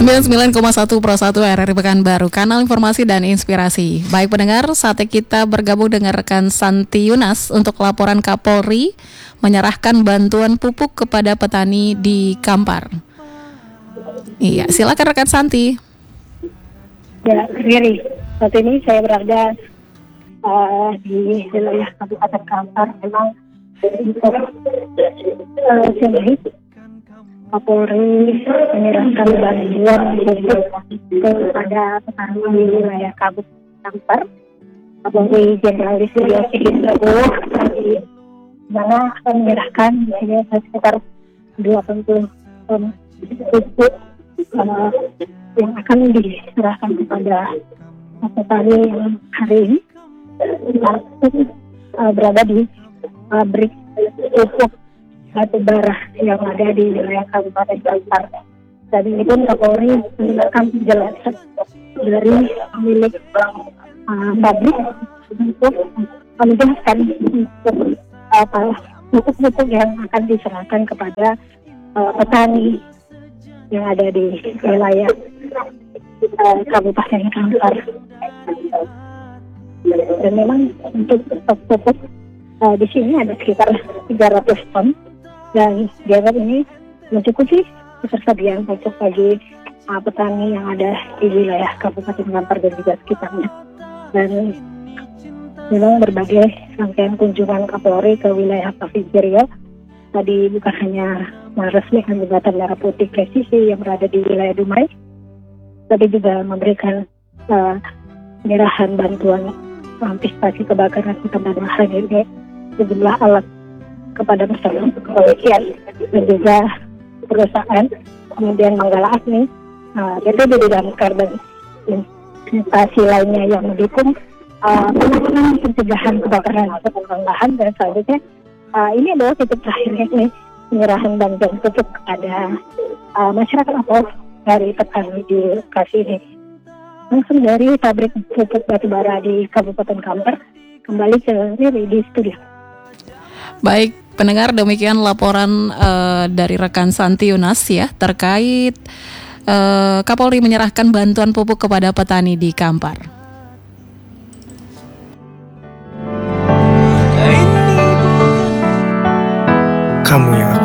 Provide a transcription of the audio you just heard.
99,1 Pro 1 RRI Pekanbaru, kanal informasi dan inspirasi. Baik pendengar, saatnya kita bergabung dengan rekan Santi Yunas untuk laporan Kapolri menyerahkan bantuan pupuk kepada petani di Kampar. Iya, silakan rekan Santi. Ya, Riri, saat ini saya berada di wilayah Kabupaten Kampar. Memang sini Kapolri menyerahkan bantuan kepada petani di wilayah Kabupaten Kampar. Kapolri Jenderal Listio Sigit Prabowo di mana akan menyerahkan sekitar 20 ton pupuk yang akan diserahkan kepada petani yang hari ini berada di pabrik pupuk batubara yang ada di wilayah Kabupaten Kampar. Dan ini pun Kapolri mendengarkan penjelasan dari pemilik pabrik untuk menjelaskan pupuk-pupuk yang akan diserahkan kepada petani yang ada di wilayah Kabupaten Kampar. Dan memang untuk stok pupuk di sini ada sekitar 300 ton. Dan dianggap ini mencukupi ketersediaan pupuk bagi petani yang ada di wilayah Kabupaten Kampar dan juga sekitarnya. Dan memang berbagai rangkaian kunjungan Kapolri ke wilayah Provinsi Riau tadi bukan hanya meresmikan jembatan merah putih presisi yang berada di wilayah Dumai, tapi juga memberikan penyerahan bantuan antisipasi kebakaran hutan dan lahan ini sejumlah alat kepada personel kepolisian dan juga perusahaan, kemudian Manggala Agni, PT BD Damkar dan instansi lainnya yang mendukung penanganan pencegahan kebakaran hutan lahan. Dan selanjutnya ini adalah titik terakhirnya ini penyerahan bantuan pupuk kepada masyarakat atau dari petani di lokasi ini. Langsung dari pabrik pupuk batubara di Kabupaten Kampar, kembali ke Riri di studio. Baik pendengar, demikian laporan dari rekan Santi Yunas ya terkait Kapolri menyerahkan bantuan pupuk kepada petani di Kampar. Kamu yang